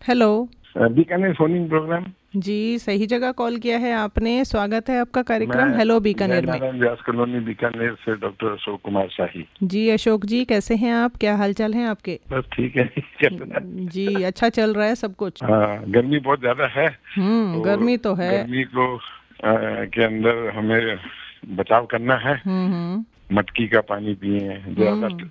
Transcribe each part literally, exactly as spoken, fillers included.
Hello. Bikaner phoning programme. जी, सही जगह call किया है आपने। स्वागत है आपका कार्यक्रम मैं हेलो बीकानेर में। नारायण व्यास कॉलोनी बीकानेर से डॉक्टर अशोक कुमार शाही। जी अशोक जी, कैसे हैं आप? क्या हालचाल हैं आपके? बस ठीक है, चल रहा है। जी, अच्छा चल रहा है सब कुछ। हाँ, गर्मी बहुत ज्यादा है। हम्म तो गर्मी तो है। गर्मी को आ, के अंदर हमें बचाव करना है। हम्म हम्म मटकी का पानी पिए, ज्यादा हम्म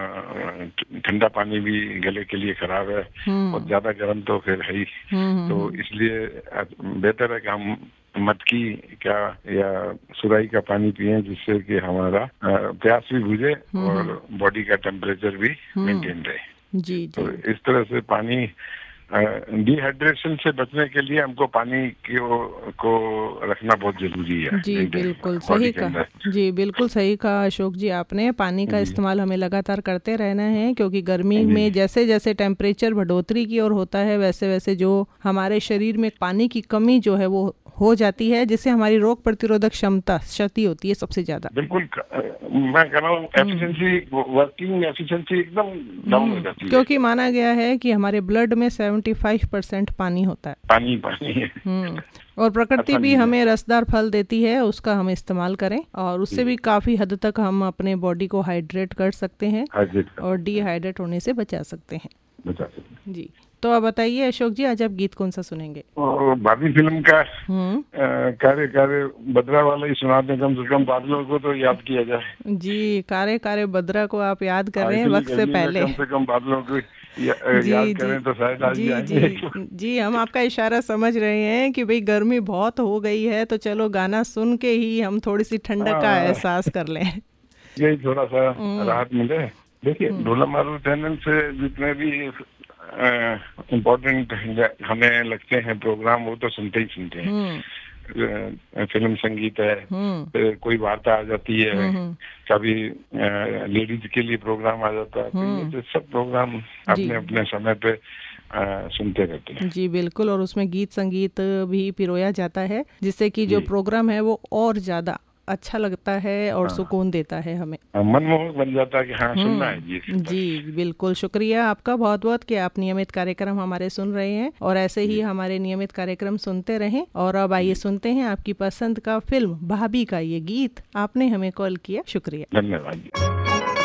आ, ठंडा पानी भी गले के लिए खराब है और हम्म ज्यादा गर्म तो फिर है ही। हम्म तो हम्म इसलिए बेहतर है कि हम मटकी का या सुराही का पानी पिए, जिससे कि हमारा आ, प्यास भी बुझे हम्म हम्म और बॉडी का टेम्परेचर भी हम्म, मेंटेन रहे। जी तो जी इस तरह से पानी, डिहाइड्रेशन से बचने के लिए हमको पानी को, को रखना बहुत जरूरी है जी, मेंटेन बिल्कुल बॉडी सही के कहा। अंदर। जी बिल्कुल सही कहा अशोक जी आपने। पानी का जी इस्तेमाल हमें लगातार करते रहना है, क्योंकि गर्मी जी में जैसे जैसे टेम्परेचर बढ़ोतरी की ओर होता है, वैसे वैसे जो हमारे शरीर में पानी की कमी जो है वो हो जाती है, जिससे हमारी रोग प्रतिरोधक क्षमता क्षति होती है सबसे ज्यादा। बिल्कुल। मैं कह रहा हूँ हम्म एफिशिएंसी, वर्किंग एफिशिएंसी एकदम डाउन हो हम्म जाती है। क्योंकि माना गया है कि हमारे ब्लड में सेवेंटी फाइव परसेंट पानी होता है। पानी पानी है। हम्म और प्रकृति अच्छा भी नहीं है। हमें रसदार फल देती है, उसका हम इस्तेमाल करें और उससे जी, भी काफ़ी हद तक हम अपने बॉडी को हाइड्रेट कर सकते हैं हाइड्रेट कर और सकते हैं, डिहाइड्रेट होने से बचा सकते हैं। बचा सकते हैं। जी, तो अब बताइए अशोक जी, आज आप गीत कौन सा सुनेंगे? और बाकी फिल्म का हम्म अ, कार्य कार्य बद्रा वाला ही सुना दें, कम से कम बादलों को तो याद किया जाए। जी, कारे कारे बद्रा को आप याद कर हाँ, रहे हैं इतनी वक्त से गर्मी में पहले। कम से कम बादलों को या, याद जी जी करें तो शायद आज जी जी जाएंगे। जी, हम आपका इशारा समझ रहे हैं कि भाई गर्मी बहुत हो गई है, तो चलो गाना सुन के ही हम थोड़ी सी ठंडक का हाँ, एहसास कर लें। यही थोड़ा सा हम्म राहत मिले। देखिए, हम्म ढोला मारू चैनल से जितने भी इम्पोर्टेंट हमें लगते हैं प्रोग्राम, वो तो सुनते ही सुनते हैं। हम्म अ, फिल्म संगीत है, हम्म फिर कोई वार्ता आ जाती है, हम्म कभी लेडीज के लिए प्रोग्राम आ जाता है। तो ये हम्म तो सब प्रोग्राम जी अपने अपने समय पे अ, सुनते रहते हैं। जी बिल्कुल, और उसमें गीत संगीत भी पिरोया जाता है, जिससे कि जो जी प्रोग्राम है वो और ज्यादा अच्छा लगता है और हाँ, सुकून देता है हमें। हाँ, मनमोहक बन जाता है कि हाँ, सुनना है जी हम्म बस। जी बिल्कुल, शुक्रिया आपका बहुत बहुत कि आप नियमित कार्यक्रम हमारे सुन रहे हैं और ऐसे ही जी हमारे नियमित कार्यक्रम सुनते रहें। और अब आइए जी, सुनते हैं आपकी पसंद का फिल्म भाभी का ये गीत। आपने हमें कॉल किया, शुक्रिया। धन्यवाद जी।